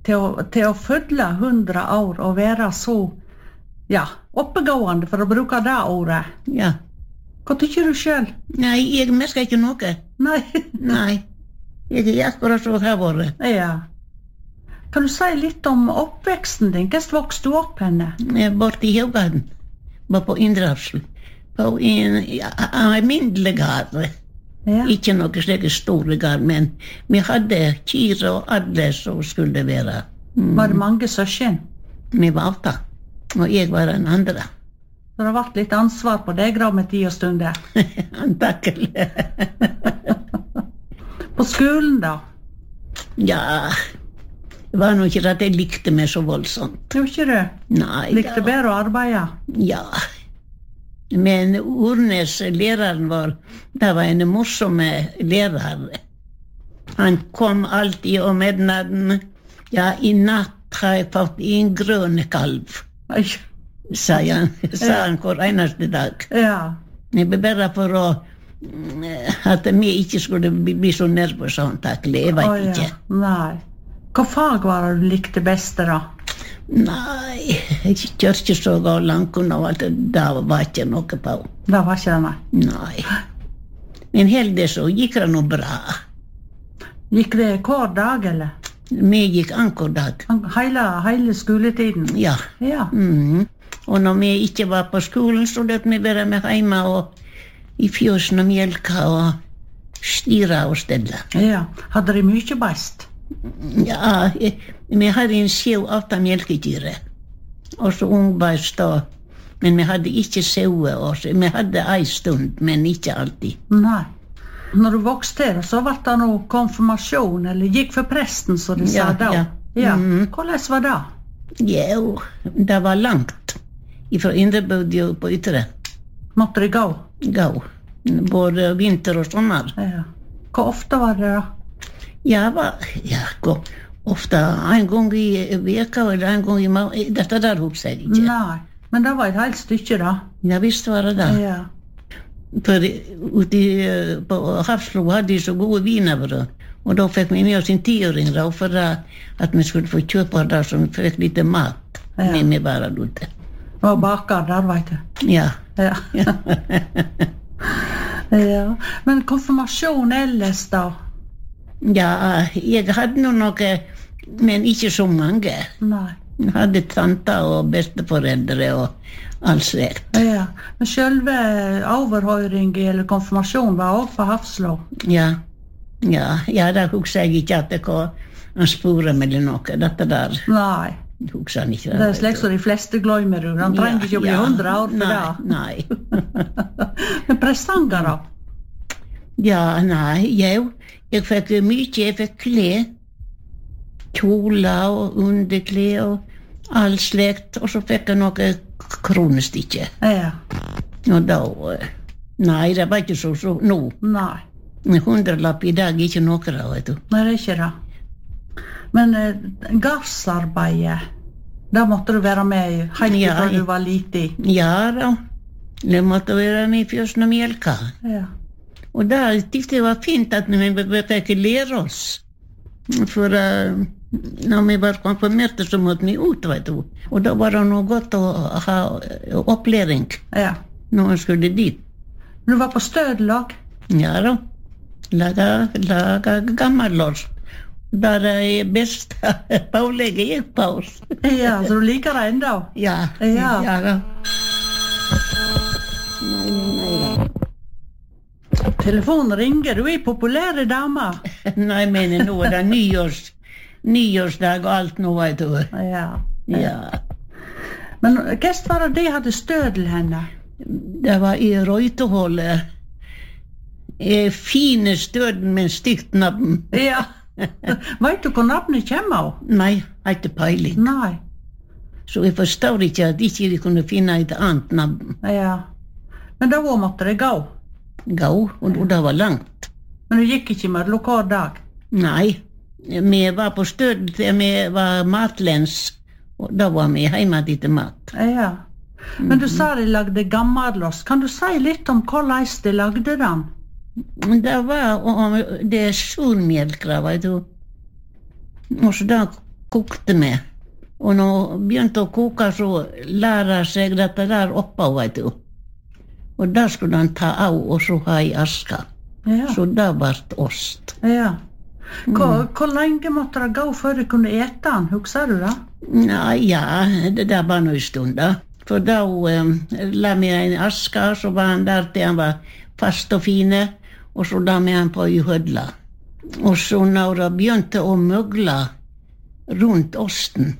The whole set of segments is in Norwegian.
til å følge 100 år og være så, oppegående, for å bruke det ordet. Ja. Hva tykker du selv? Nei, jeg merker ikke noe. Nei. Nei. Jeg akkurat så har vært. Ja. Kan du si litt om oppveksten din? Hvordan vokste du opp henne? Jeg borte i Haugaden. Var på Indrafsel. På en alminnelig gard. Ja. Ikke noe slike store gard, men vi hadde kyr og alle som skulle være. Var det mange søsken? Vi var 8, og jeg var den andre. Så det har vært litt ansvar på deg da med tid og stunder. Antakelig. På skolen da? Ja, det var nok ikke at jeg likte meg så voldsomt. Tror ikke du? Nei. Likte bedre å arbeide? Ja. Men Ornes, læreren vår, det var en morsomme lærer. Han kom alltid om midnatten. Ja, i natt har jeg fått en grønn kalv. Oi. Sa han hver eneste dag. Ja. Det ble bare for å at vi ikke skulle bli så nervøse antakelig, jeg vet ikke. Nei. Hva fag var det du likte best da? Nei, jeg kjørte ikke så godt langt og alt det var ikke noe på. Det var ikke det, nei? Nei. Men heldigvis så gikk det noe bra. Gikk det hver dag, eller? Vi gikk anker dag. Hele skoletiden? Ja. Ja. Og når vi ikke var på skolen, så løp vi være med hjemme og i fjøsen og mjelka og styra og stelle. Ja. Hadde de mye best? Ja, vi hadde en 7-8 melkedyr. Og så ungbeist da. Men vi hadde ikke sauer også. Vi hadde en stund, men ikke alltid. Nei. Når du vokste her, så var det noe konfirmasjon, eller gikk for presten, så de sa da? Ja. Hvordan var det? Jo, det var langt. Fra Indrebød på Ytre. Måtte de gå? Gå. Både vinter og sommer. Ja. Hvor ofte var det da? Ofte en gang i veka eller en gang i måneden. Dette der husker jeg ikke. Nei, men det var et helt stykke da. Ja, visst var det da. Ja. For ute på Hafslo hadde de så gode wienerbrød. Og da fikk vi med oss en 10-åring da, for at vi skulle få kjøpe det, så vi fikk litt mat med vi var ute. Og baker der, vet du. Ja. Ja. Ja. Men konfirmasjon ellers da? Ja, jeg hadde noe, men ikke så mange. Nei. Jeg hadde tanter og besteforeldre og alt slekt. Ja, men selve overhøring eller konfirmasjon var også på Hafslo? Ja, da husker jeg ikke at det var en spore eller noe, dette der. Nei. Husker han ikke. Det er slik som de fleste glemmer, han trenger ikke å bli 100 år for det. Nei. Men presanger da? Ja, nei, jeg fikk mye, jeg fikk klær, kjoler og underklær og alt slekt, og så fikk jeg noe kronestikke. Ja. Og da, nei, det var ikke så nå. Nei. 100-lapp i dag, ikke noe da, vet du. Nei, det er ikke det. Men gassarbeidet, da måtte du være med helt fra du var liten. Ja da, det måtte være med i fjøsen og mjelka. Ja. Og da tykte det var fint at vi fikk lære oss. For når vi var konfirmerte, så måtte vi ut, vet du. Og da var det noe godt å ha opplæring når man skulle dit. Du var på stødelag? Ja da, laga gammellås. Der er best pålegget gikk på oss. Ja, så du liker det enda? Ja da. Telefonen ringer, du er populære dame. Nei, men nå er det nyårsdag og alt nå, vet du. Ja. Men hva var det de hadde stødel henne? Det var i Røytehålet. Fine stødel med stygt navn. Ja. Vet du hvor navnet kommer av? Nei, ikke peiling. Nei. Så jeg forstår ikke at ikke de kunne finne et annet navn. Ja. Men da måtte det gå? Gå, og det var langt. Men du gikk ikke med lokal dag? Nei. Vi var på stød til vi var matlens, og da var vi hjemme til mat. Ja. Men du sa de lagde gammellås. Kan du si litt om hvordan de lagde den? Det var det surmjelk, vet du. Og så da kokte med. Og når det begynte å koke, så lærer seg dette der oppå, vet du. Og da skulle han ta av og så ha i aska. Ja. Så da ble ost. Ja. Hvor lenge måtte det gå før du kunne ete den, husker du det? Ja, det der var noe stund da. For da la vi en i aska, så var han der til han var fast og fine, og så la vi han på i hødla. Og så når det begynte å møgle rundt osten,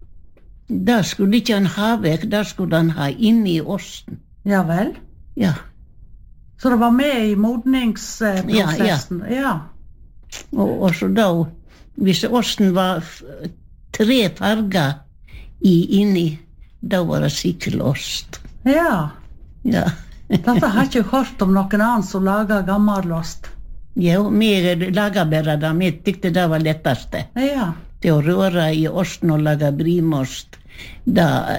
da skulle ikke han ha vekk, da skulle han ha inn i osten. Ja vel? Ja. Så det var med i modningsprosessen? Ja. Og så da, hvis osten var 3 farger inni, da var det sikkert ost. Ja. Ja. Dette har jeg ikke hørt om noen annen som lager gammelost. Ja, vi lager bare det, vi tykte det var letteste. Ja. Det å røre i osten og lage brimost, da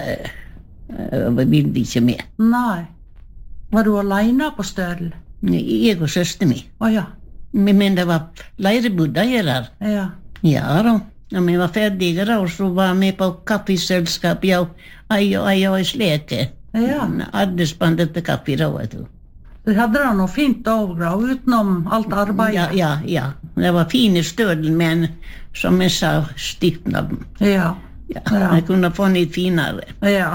vil vi ikke med. Nei. Var du alene på Stødel? Jeg og søster mi. Ja. Men det var leirebudda her. Ja. Ja da. Når vi var ferdige da, så var vi på kaffeselskap, ja, ei og sleke. Ja. Alle spanderte kaffe da, vet du. Du hadde det noe fint overgrad utenom alt arbeidet? Ja. Det var fine Stødel, men som jeg sa, stiftnet dem. Ja. Jeg kunne få litt finere. Ja.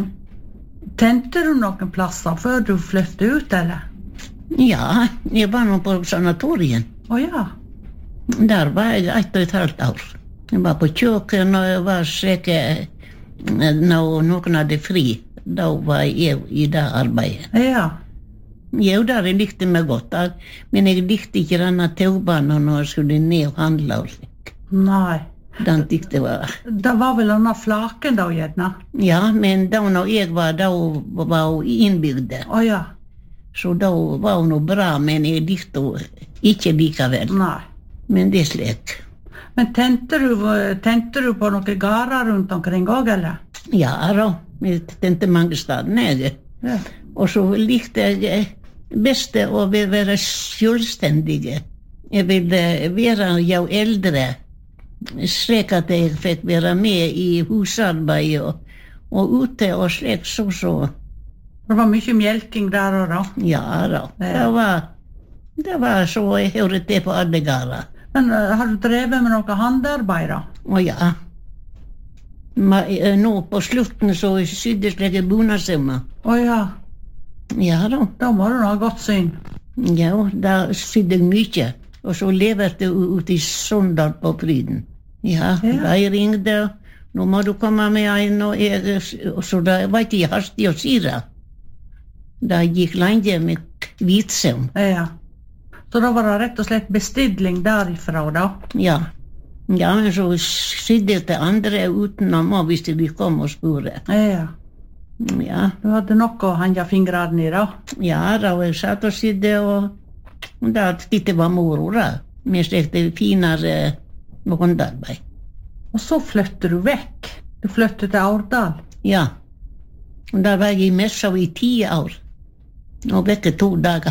Tente du noen plasser før du flyttet ut, eller? Ja, jeg var nå på sanatorien. Ja. Der var jeg 1,5 år. Jeg var på kjøkken, og jeg var sikker når noen hadde fri. Da var jeg i det arbeidet. Ja. Jo, der jeg likte meg godt, men jeg likte ikke denne taubanen når jeg skulle ned og handle og slik. Nei. Den likte var... Det var vel denne flaken da, gjerne? Ja, men da når jeg var, da var hun innbygde. Ja. Så da var hun noe bra, men jeg likte hun ikke likevel. Nei. Men det er slik. Men tente du på noen garer rundt omkring også, eller? Ja da, jeg tente mange steder, jeg. Ja. Og så likte jeg best å være selvstendige. Jeg ville være jo eldre, slik at jeg fikk være med i husarbeid og ute og slik så. Det var mye mjelking der og da? Ja da, det var så jeg hørte det på alle garer. Men har du drevet med noe handarbeid da? Ja. Nå på slutten så sydde slik bunadssømmer. Ja. Ja da. Da må du ha godt syn. Ja, da sydde jeg mye. Og så leverte jeg ut i Sondal på Fryden. Ja, da jeg ringte, nå må du komme med en, og så da var ikke jeg hastig å si det. Da gikk lenge med hvitsøm. Ja. Så da var det rett og slett bestilling derifra da? Ja. Ja, men så sydde jeg til andre utenom, hvis de kom og spurte. Ja. Ja. Du hadde nok å henge fingrene i da? Ja, da jeg satt og sydde, og da det var moro da. Vi stekte finere håndarbeid. Og så flyttet du vekk? Du flyttet til Aurdal? Ja. Og da var jeg i Messa i 10 år. Og vekke 2 dager.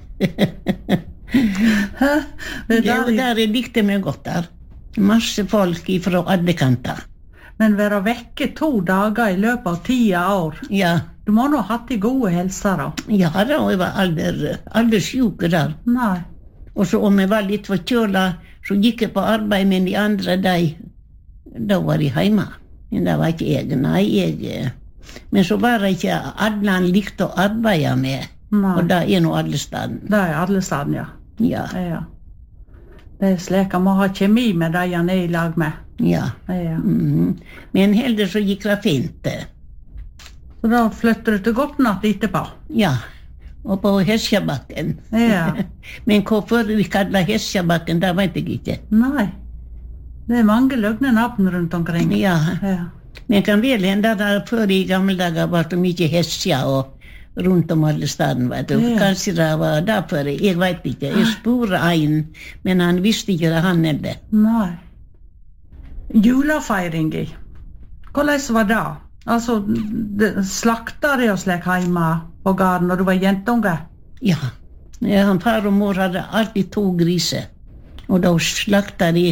Der jeg likte meg godt der. Masse folk fra alle kanter. Men være vekke 2 dager i løpet av 10 år? Ja. Du må nå ha hatt de gode helser da? Ja da, jeg var aldri syk der. Nei. Og så om jeg var litt forkjøla, så gikk jeg på arbeid, men de andre, da var de hjemme. Men det var ikke jeg, nei, jeg. Men så var det ikke alle han likte å arbeide med. Nei. Og det er nå alle steder. Det er alle steder, ja. Ja. Ja. Det er slik, han må ha kjemi med det han er i lag med. Ja. Ja. Men heller så gikk det fint. Så da flytter du til Gortnatt etterpå? Ja, og på Hesjabakken. Ja. Men hvorfor vi kaller Hesjabakken, det vet jeg ikke. Nei, det er mange løgne navn rundt omkring. Ja. Ja. Men kan vel hende at før i gamle dager var det mye Hesja og rundt om alle steder, vet du. Ja. Kanskje det var derfor, jeg vet ikke. Jeg spurte en, men han visste ikke det han er det. Nei. Julefeiringi, hvordan var det? Altså, slakta de og slik hjemme på gården når du var jentunge? Ja, han far og mor hadde alltid 2 griser. Og da slakta de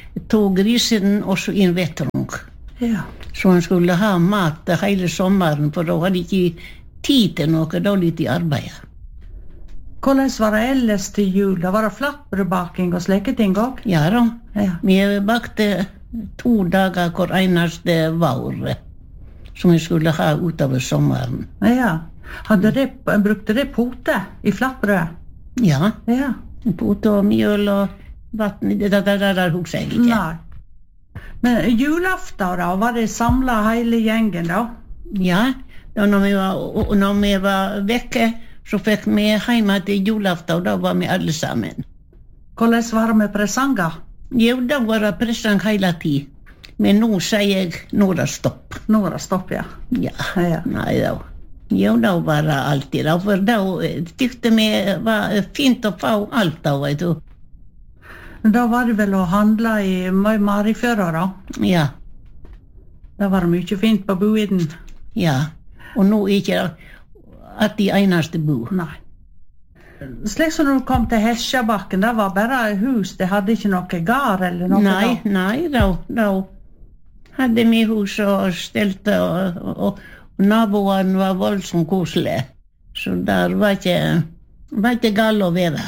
tog grisen och så in vetrung. Ja. Så han skulle ha mat hele sommaren, for då hade inte tid till något dåligt i arbeid. Hvordan var det ellers til jul? Da var det flatbrødbaking og slike ting også? Ja då. Ja. Vi bakte 2 dagar hver eneste vår, som vi skulle ha utover sommaren. Ja. Brukte det pote i flatbrød? Ja. Ja. Pote og mjøl og vatten, det der husker jeg ikke. Nei. Men julaften da, var det samlet hele gjengen da? Ja, då när vi var vekke, så fikk vi hjemme til julaften, og da var vi alle sammen. Hvordan var det med presanger? Jo, da var det presang hele tiden. Men nå sier jeg några stopp. Några stopp, ja. Ja, Ja. nei da. Jo, da var det alltid da, for da tykte vi var fint å få alt da, vet du. Men da var det vel å handle i Marifjøra da? Ja, Da var det mye fint på boiden. ja. Og nå er ikke at de eneste bo. Nei. Slik som når du kom til Hesjabakken, det var bare hus, det hadde ikke noe gar eller noe Nei, da hadde vi hus og stelte, og naboene var voldsomt koselige. Så der var ikke galt å være.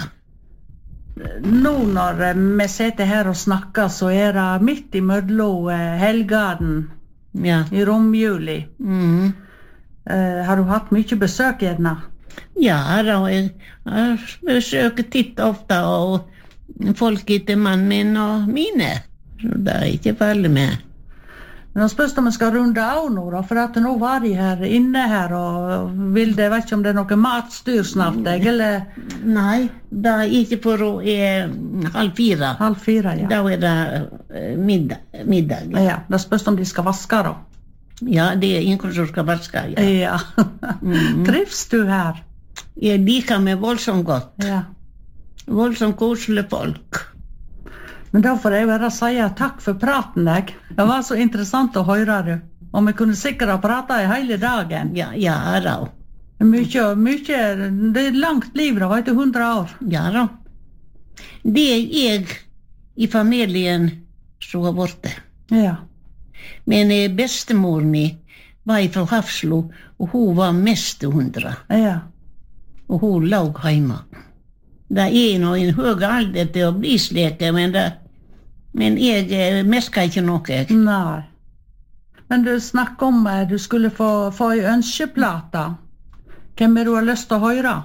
Nå når vi sitter her og snakker, så er det midt i mødlo Helgaden Ja. i romjuli. Mm. Har du hatt mye besøk gjerne? Ja, da jeg besøker titt ofte, og folk etter mannen min og mine. Så det er ikke farlig med. Men da spørs om vi skal runde av nå da, for at nå var de her inne her, og vet ikke om det er noe matstyr snart, eller? Nei, det er ikke for å 3:30. 3:30, ja. Da er det middag. Ja, da spørs om de skal vaske da. Ja, det er ingen som skal vaske. Ja. Ja. Trivs du her? Jeg liker meg voldsomt godt. Ja. Voldsomt koselige folk. Men da får jeg bare si takk for praten deg. Det var så interessant å høre du. Og vi kunne sikkert ha pratet i hele dagen. Ja da. Mye, det er langt liv da, vet du, 100 år. Ja da. Det er jeg i familien som har vært det. Ja. Men bestemor mi var fra Hafslo, og hun var mest 100. Ja. Og hun lå hjemme. Det er nå en høy alder til å bli sleke, men jeg merker ikke noe. Nei. Men du snakker om du skulle få en ønskeplata. Hvem er du har lyst til å høre?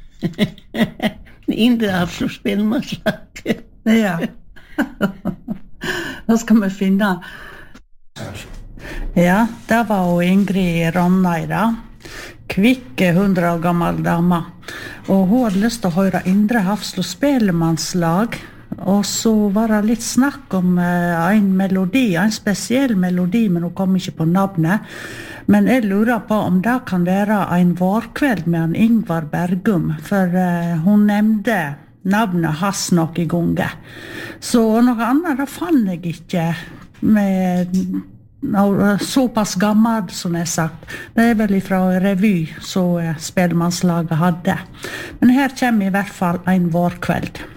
Indre Hafslo spillmannslag. Ja. Da skal vi finne. Ja, det var jo Ingrid Ronneida. Kvikke 100 år gammel dame. Og hun hadde lyst til å høre Indre Hafslo spellemannslag. Og så var det litt snakk om en melodi, en spesiell melodi, men hun kom ikke på navnet. Men jeg lurer på om det kan være en vårkveld med en Ingvar Bergum, for hun nevnte navnet hans noen ganger. Så noe annet da fant jeg ikke med såpass gammel som jeg sagt. Det er vel fra revy som spellemannslaget hadde. Men her kommer i hvert fall en vårkveld.